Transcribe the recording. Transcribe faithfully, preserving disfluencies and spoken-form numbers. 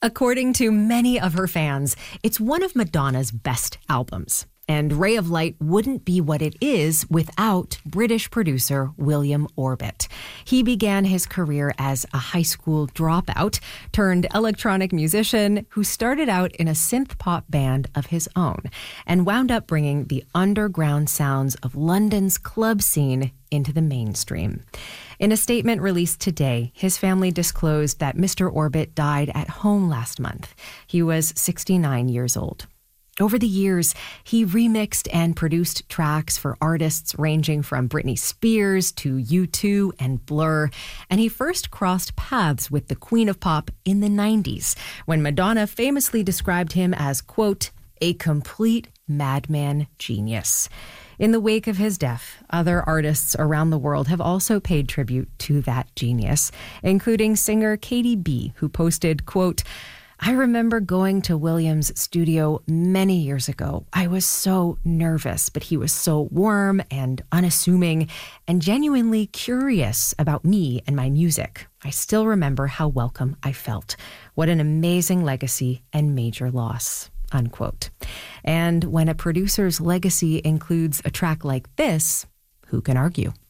According to many of her fans, it's one of Madonna's best albums. And Ray of Light wouldn't be what it is without British producer William Orbit. He began his career as a high school dropout turned electronic musician who started out in a synth pop band of his own and wound up bringing the underground sounds of London's club scene into the mainstream. In a statement released today, his family disclosed that Mister Orbit died at home last month. He was sixty-nine years old. Over the years, he remixed and produced tracks for artists ranging from Britney Spears to U two and Blur, and he first crossed paths with the Queen of Pop in the nineties, when Madonna famously described him as, quote, a complete madman genius. In the wake of his death, other artists around the world have also paid tribute to that genius, including singer Katy B, who posted, quote, I remember going to William's studio many years ago. I was so nervous, but he was so warm and unassuming and genuinely curious about me and my music. I still remember how welcome I felt. What an amazing legacy and major loss, unquote. And when a producer's legacy includes a track like this, who can argue?